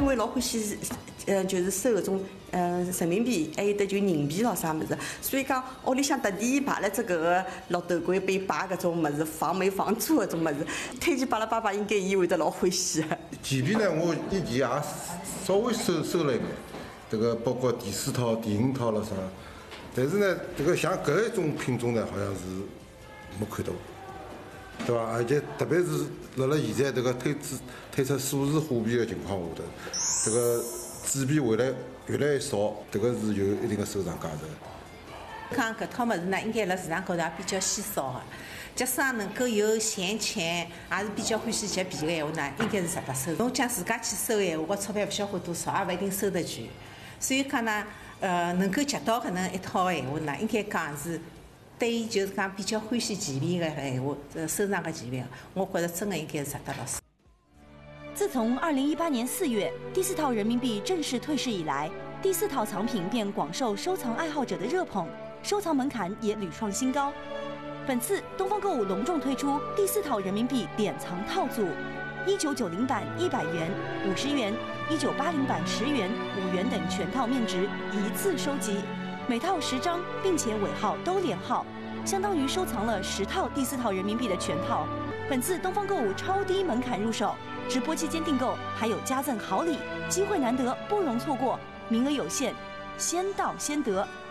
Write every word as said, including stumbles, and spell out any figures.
为老欢喜，呃，就是收搿种呃人民币，还有得就人民币咯啥物事，所以讲屋里向特地摆了只搿个绿豆柜被摆搿种物事，防霉防蛀搿种物事，推荐拨拉爸爸，应该伊会得老欢喜的。 前边呢，我以前也稍微收收了一眼，这个包括第四套、第五套了啥，但是呢，这个像搿一种品种呢，好像是没看到。 对吧？而且特别是辣辣现在这个推出推出数字货币的情况下头，这个纸币会来越来越少，这个是有一定的收藏价值。 讲搿套物事呢，应该辣市场高头也比较稀少的。假使能够有闲钱，也是比较欢喜捡便宜个闲话呢，应该是值得收。侬讲自家去收个闲话，我钞票勿晓花多少，也勿一定收得全。所以讲呢，呃，能够捡到搿能一套个闲话呢，应该讲是。 对于就是讲比较欢喜奇味的闲话，这收藏个奇味，我觉着真的应该是值得了。 自从二零一八年四月第四套人民币正式退市以来，第四套藏品便广受收藏爱好者的热捧，收藏门槛也屡创新高。本次东方购物隆重推出第四套人民币典藏套组，一九九零版一百元、五十元，一九八零版十元、五元等全套面值一次收集。 每套十张，并且尾号都连号，相当于收藏了十套第四套人民币的全套。本次东方购物超低门槛入手，直播期间订购还有加赠好礼，机会难得，不容错过，名额有限，先到先得。